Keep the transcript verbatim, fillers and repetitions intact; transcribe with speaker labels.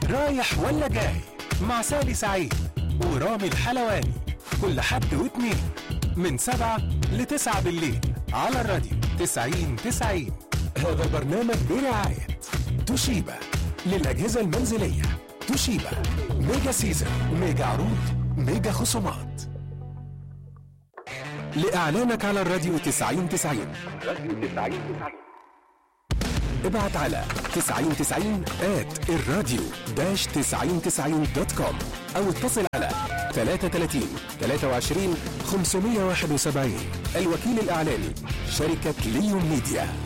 Speaker 1: رايح ولا جاي مع سالي سعيد ورامي الحلواني كل حد واتنين من سبعة لتسعة بالليل على الراديو تسعين تسعين. هذا البرنامج برعاية توشيبا للأجهزة المنزلية. توشيبا ميجا سيزن، ميجا عروض، ميجا خصومات. لإعلانك على الراديو تسعين تسعين ابعت على تسعين تسعين آت الراديو داش تسعين تسعين دوت كوم أو اتصل على ثلاثة ثلاثين ثلاثة وعشرين خمسمية وواحد وسبعين. الوكيل الإعلاني شركة ليون ميديا.